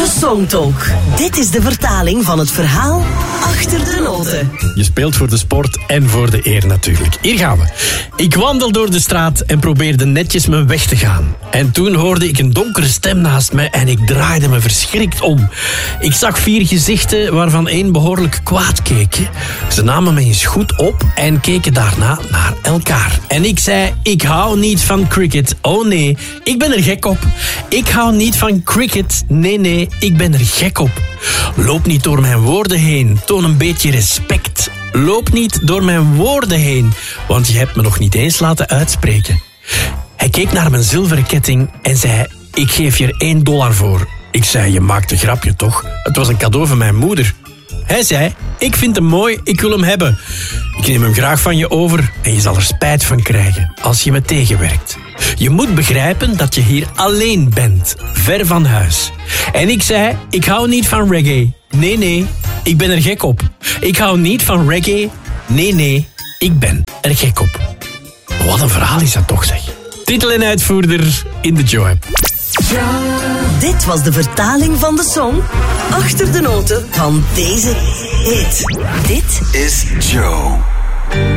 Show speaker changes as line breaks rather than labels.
De Songtalk. Dit is de vertaling van het verhaal achter de noten.
Je speelt voor de sport en voor de eer natuurlijk. Hier gaan we. Ik wandel door de straat en probeerde netjes mijn weg te gaan. En toen hoorde ik een donkere stem naast me en ik draaide me verschrikt om. Ik zag 4 gezichten waarvan 1 behoorlijk kwaad keek. Ze namen me eens goed op en keken daarna naar elkaar. En ik zei, ik hou niet van cricket. Oh nee, ik ben er gek op. Ik hou niet van cricket. Nee, ik ben er gek op. Loop niet door mijn woorden heen. Toon een beetje respect. Loop niet door mijn woorden heen, want je hebt me nog niet eens laten uitspreken. Hij keek naar mijn zilveren ketting en zei, ik geef je er $1 voor. Ik zei, je maakt een grapje toch? Het was een cadeau van mijn moeder. Hij zei, ik vind hem mooi, ik wil hem hebben. Ik neem hem graag van je over en je zal er spijt van krijgen als je me tegenwerkt. Je moet begrijpen dat je hier alleen bent, ver van huis. En ik zei, ik hou niet van reggae. Nee, ik ben er gek op. Ik hou niet van reggae. Nee, ik ben er gek op. Wat een verhaal is dat toch, zeg. Titel en uitvoerder in de Joe-app.
Dit was de vertaling van de song achter de noten van deze hit. Dit
is Joe.